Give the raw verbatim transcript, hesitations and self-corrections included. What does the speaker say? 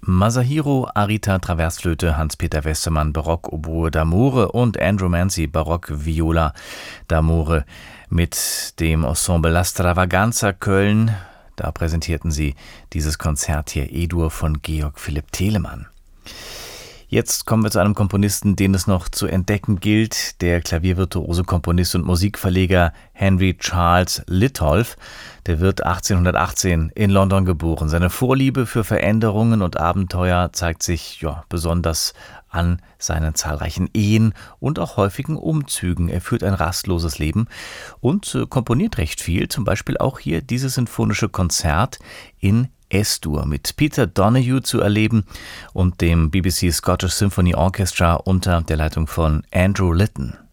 Masahiro Arita Traversflöte, Hans-Peter Westermann Barock Oboe d'Amore und Andrew Mancy Barock Viola d'Amore mit dem Ensemble La Stravaganza Köln. Da präsentierten sie dieses Konzert hier, E-Dur von Georg Philipp Telemann. Jetzt kommen wir zu einem Komponisten, den es noch zu entdecken gilt, der klaviervirtuose Komponist und Musikverleger Henry Charles Litolff. Der wird achtzehnhundertachtzehn in London geboren. Seine Vorliebe für Veränderungen und Abenteuer zeigt sich ja besonders an seinen zahlreichen Ehen und auch häufigen Umzügen. Er führt ein rastloses Leben und äh, komponiert recht viel, zum Beispiel auch hier dieses sinfonische Konzert in S-Dur mit Peter Donoghue zu erleben und dem B B C Scottish Symphony Orchestra unter der Leitung von Andrew Litton.